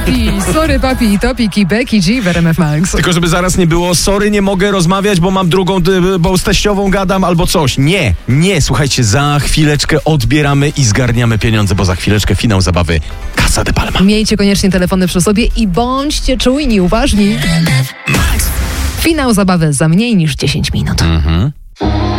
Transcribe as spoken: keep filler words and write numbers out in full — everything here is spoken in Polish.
papi, sorry papi, Topiki, Becky G w R M F Max. Tylko żeby zaraz nie było, sorry, nie mogę rozmawiać, bo mam drugą, bo z teściową gadam albo coś. Nie, nie, słuchajcie, za chwileczkę odbieramy i zgarniamy pieniądze, bo za chwileczkę finał zabawy Casa de Palma. Miejcie koniecznie telefony przy sobie i bądźcie czujni, uważni. Finał zabawy za mniej niż dziesięć minut. Mhm.